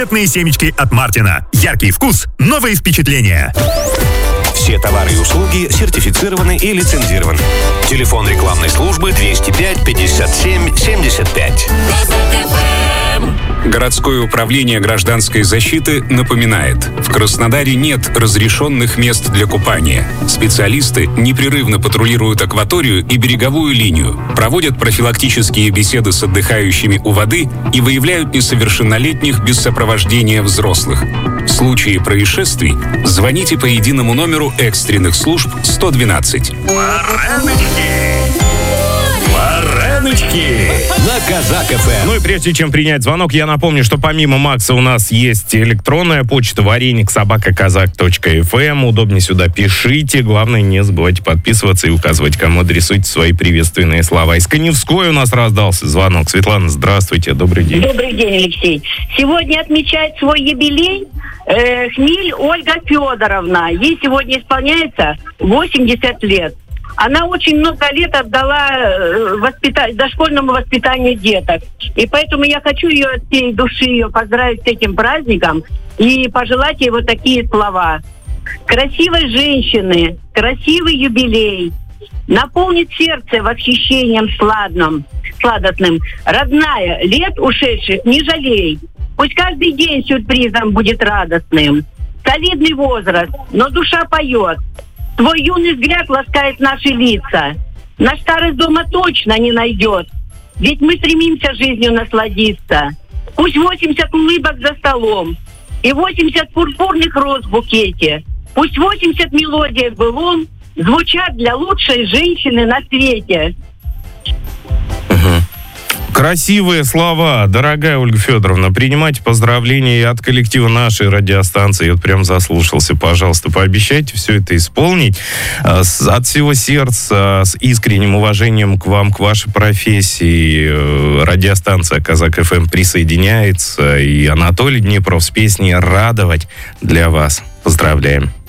Конфетные семечки от Мартина. Яркий вкус, новые впечатления. Все товары и услуги сертифицированы и лицензированы. Телефон рекламной службы 205 57 75. Городское управление гражданской защиты напоминает: в Краснодаре нет разрешенных мест для купания. Специалисты непрерывно патрулируют акваторию и береговую линию, проводят профилактические беседы с отдыхающими у воды и выявляют несовершеннолетних без сопровождения взрослых. В случае происшествий звоните по единому номеру экстренных служб 112. Вареночки на Казак ФМ. Ну и прежде чем принять звонок, я напомню, что помимо Макса у нас есть электронная почта вареник@казак.фм. Удобнее сюда пишите. Главное, не забывайте подписываться и указывать, кому адресуйте свои приветственные слова. Из Каневской у нас раздался звонок. Светлана, здравствуйте, добрый день. Добрый день, Алексей. Сегодня отмечает свой юбилей Хмель Ольга Федоровна. Ей сегодня исполняется 80 лет. Она очень много лет отдала дошкольному воспитанию деток. И поэтому я хочу ее от всей души ее поздравить с этим праздником и пожелать ей вот такие слова. Красивой женщины, красивый юбилей, наполнит сердце восхищением сладостным. Родная, лет ушедших не жалей. Пусть каждый день сюрпризом будет радостным. Солидный возраст, но душа поет. Твой юный взгляд ласкает наши лица. Наш старость дома точно не найдет. Ведь мы стремимся жизнью насладиться. Пусть 80 улыбок за столом и 80 пурпурных роз в букете. Пусть 80 мелодий в былом звучат для лучшей женщины на свете. Красивые слова, дорогая Ольга Федоровна. Принимайте поздравления и от коллектива нашей радиостанции. Я вот прям заслушался. Пожалуйста, пообещайте все это исполнить. От всего сердца, с искренним уважением к вам, к вашей профессии. Радиостанция Казак ФМ присоединяется. И Анатолий Днепров с песней «Радовать» для вас. Поздравляем.